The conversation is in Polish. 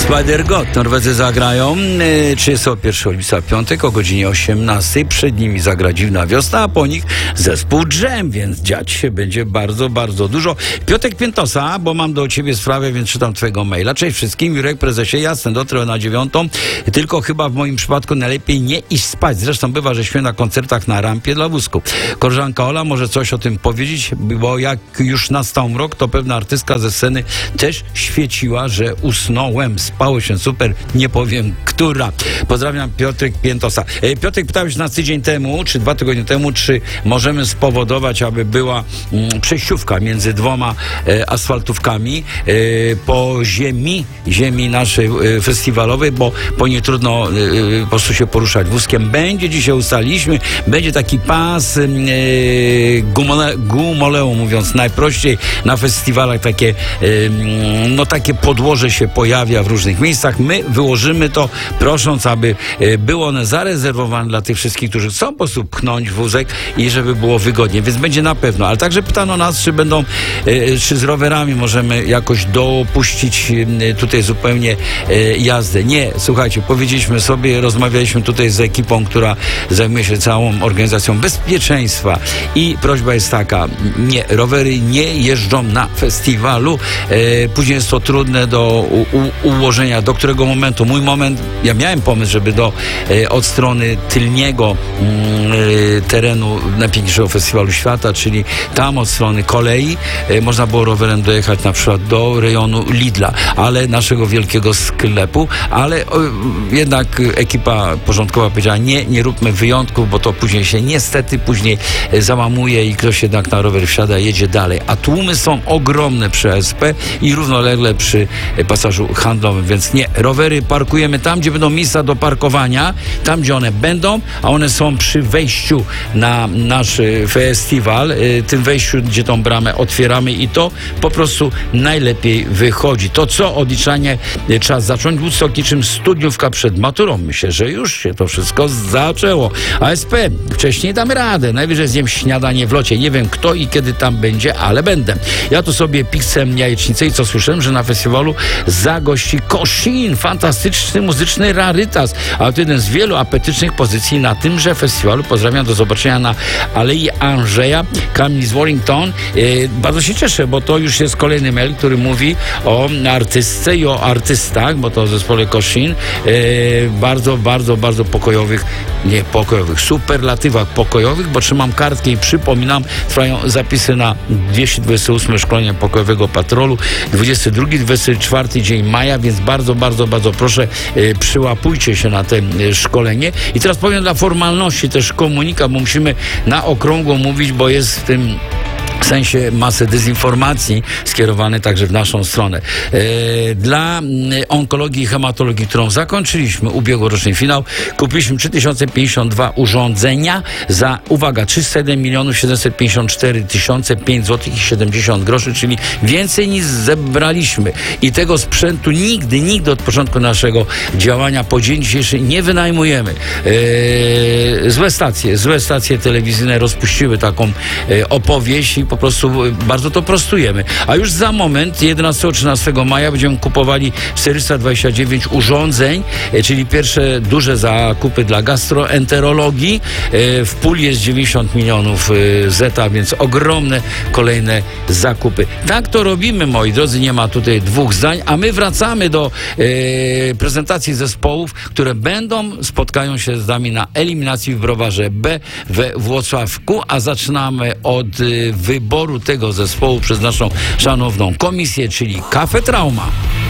Spider-God. Norwedzy zagrają 31 lipca w piątek o godzinie 18. Przed nimi zagra Dziwna Wiosna, a po nich zespół Dżem, więc dziać się będzie bardzo, bardzo dużo. Piotrek Piętosa, bo mam do ciebie sprawę, więc czytam twojego maila. Cześć wszystkim, Jurek, prezesie, jasne, dotrę na 9, tylko chyba w moim przypadku najlepiej nie iść spać. Zresztą bywa, że śpię na koncertach na rampie dla wózku. Koleżanka Ola może coś o tym powiedzieć, bo jak już nastał mrok, to pewna artystka ze sceny też świeciła, że usnąłem. Spało się super, nie powiem, która. Pozdrawiam, Piotrek Piętosa. Piotrek, pytałeś nas tydzień temu, czy 2 tygodnie temu, czy możemy spowodować, aby była przejściówka między dwoma asfaltówkami po ziemi naszej festiwalowej, bo po niej trudno po prostu się poruszać wózkiem. Będzie, dzisiaj ustaliliśmy, będzie taki pas gumoleu, mówiąc najprościej, na festiwalach takie podłoże się pojawia w różnych miejscach. My wyłożymy to, prosząc, aby było one zarezerwowane dla tych wszystkich, którzy chcą po prostu pchnąć wózek i żeby było wygodnie, więc będzie na pewno. Ale także pytano nas, czy z rowerami możemy jakoś dopuścić tutaj zupełnie jazdę. Nie, słuchajcie, powiedzieliśmy sobie, rozmawialiśmy tutaj z ekipą, która zajmuje się całą organizacją bezpieczeństwa i prośba jest taka, nie, rowery nie jeżdżą na festiwalu. Później jest to trudne do ułożenia, do którego momentu. Mój moment, ja miałem pomysł, żeby od strony tylniego terenu najpiękniejszego festiwalu świata, czyli tam od strony kolei, można było rowerem dojechać na przykład do rejonu Lidla, ale naszego wielkiego sklepu, ale jednak ekipa porządkowa powiedziała, nie róbmy wyjątków, bo to później się niestety załamuje i ktoś jednak na rower wsiada i jedzie dalej. A tłumy są ogromne przy ASP i równolegle przy pasażu handlowym, więc nie, rowery parkujemy tam, gdzie będą miejsca do parkowania, tam, gdzie one będą, a one są przy wejściu na nasz festiwal, tym wejściu, gdzie tą bramę otwieramy i to po prostu najlepiej wychodzi. To co? Odliczanie czas zacząć. Woodstock niczym studniówka przed maturą. Myślę, że już się to wszystko zaczęło. ASP, wcześniej damy radę. Najwyżej zjem śniadanie w locie. Nie wiem kto i kiedy tam będzie, ale będę. Ja tu sobie pizzę jajecznicę i co słyszałem, że na festiwalu zagości Koszin. Fantastyczny muzyczny rarytas. A to jeden z wielu apetycznych pozycji na tymże festiwalu. Pozdrawiam, do zobaczenia na Alei Andrzeja, Kamil z Warrington. Bardzo się cieszę, bo to już jest kolejny mail, który mówi o artystce i o artystach, bo to w zespole Koszin. Bardzo, bardzo, bardzo superlatywach pokojowych, bo trzymam kartkę i przypominam, trwają zapisy na 228 szkolenie pokojowego patrolu, 22-24 dzień maja, więc bardzo, bardzo, bardzo proszę, przyłapujcie się na to szkolenie. I teraz powiem dla formalności też komunikat, bo musimy na okrągło mówić, bo jest w tym sensie masę dezinformacji skierowane także w naszą stronę. Dla onkologii i hematologii, którą zakończyliśmy, ubiegłoroczny finał, kupiliśmy 3052 urządzenia za, uwaga, 301 754 500 zł i 70 groszy, czyli więcej niż zebraliśmy. I tego sprzętu nigdy od początku naszego działania po dzień dzisiejszy nie wynajmujemy. Złe stacje telewizyjne rozpuściły taką opowieść i po prostu bardzo to prostujemy. A już za moment, 11-13 maja, będziemy kupowali 429 urządzeń, czyli pierwsze duże zakupy dla gastroenterologii. W puli jest 90 milionów zeta, więc ogromne kolejne zakupy. Tak to robimy, moi drodzy, nie ma tutaj dwóch zdań, a my wracamy do prezentacji zespołów, które spotkają się z nami na eliminacji w Browarze B we Włocławku, a zaczynamy od wyboru tego zespołu przez naszą szanowną komisję, czyli Cafe Trauma.